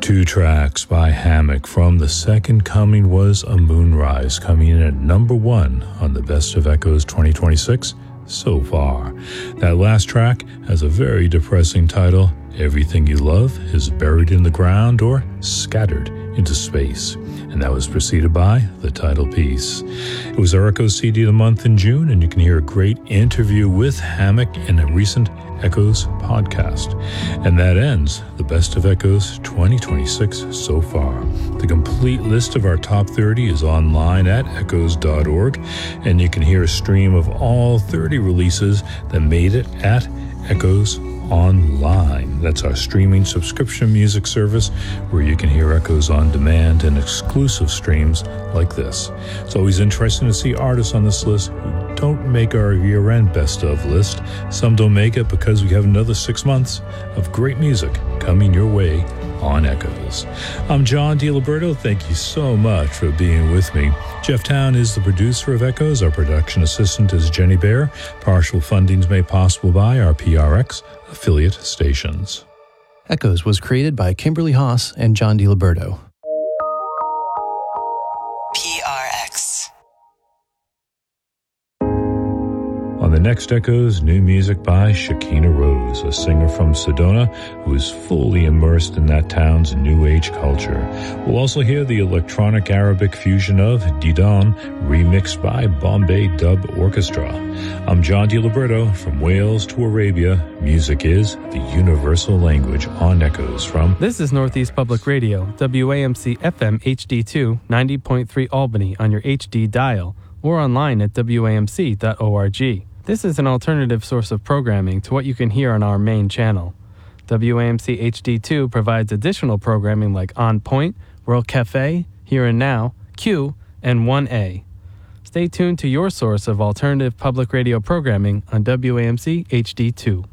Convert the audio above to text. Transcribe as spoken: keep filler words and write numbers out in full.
Two tracks by Hammock from The Second Coming was A Moonrise, coming in at number one on the Best of Echoes twenty twenty-six so far. That last track has a very depressing title, Everything You Love is Buried in the Ground or Scattered into Space, and that was preceded by the title piece. It was our Echoes C D of the month in June, and you can hear a great interview with Hammock in a recent Echoes podcast. And that ends the Best of Echoes twenty twenty-six so far. The complete list of our top thirty is online at echoes dot org, and you can hear a stream of all thirty releases that made it at Echoes Online. That's our streaming subscription music service where you can hear Echoes on demand and exclusive streams like this. It's always interesting to see artists on this list who don't make our year-end best of list. Some don't make it because we have another six months of great music coming your way on Echoes. I'm John DiLiberto. Thank you so much for being with me. Jeff Town is the producer of Echoes. Our production assistant is Jenny Bear. Partial funding is made possible by our P R X affiliate stations. Echoes was created by Kimberly Haas and John DiLiberto. P R X. On the next Echoes, new music by Shakina Rose, a singer from Sedona who is fully immersed in that town's new age culture. We'll also hear the electronic Arabic fusion of Didon, remixed by Bombay Dub Orchestra. I'm John DiLiberto. From Wales to Arabia, music is the universal language on Echoes from... This is Northeast Public Radio, W A M C F M H D two, ninety point three Albany on your H D dial, or online at W A M C dot org. This is an alternative source of programming to what you can hear on our main channel. W A M C H D two provides additional programming like On Point, World Cafe, Here and Now, Q, and one A. Stay tuned to your source of alternative public radio programming on W A M C H D two.